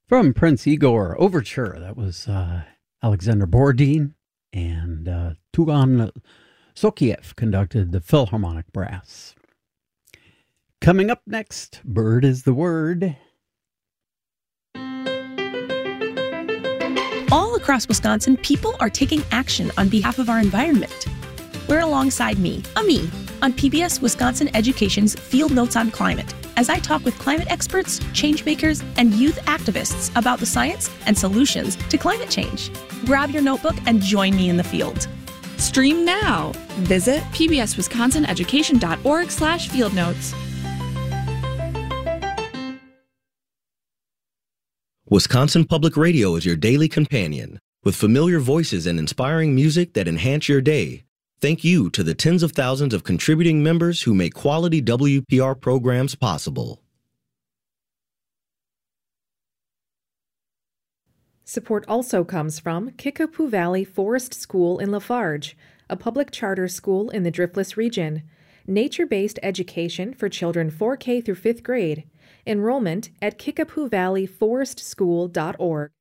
From Prince Igor Overture, that was Alexander Borodin, and Tugan Sokiev conducted the Philharmonic Brass. Coming up next, Bird is the Word. All across Wisconsin, people are taking action on behalf of our environment. We're alongside me, Ami, on PBS Wisconsin Education's Field Notes on Climate, as I talk with climate experts, change makers, and youth activists about the science and solutions to climate change. Grab your notebook and join me in the field. Stream now. Visit pbswisconsineducation.org/fieldnotes. Wisconsin Public Radio is your daily companion, with familiar voices and inspiring music that enhance your day. Thank you to the tens of thousands of contributing members who make quality WPR programs possible. Support also comes from Kickapoo Valley Forest School in Lafarge, a public charter school in the Driftless region. Nature-based education for children 4K through 5th grade. Enrollment at kickapooValleyforestschool.org.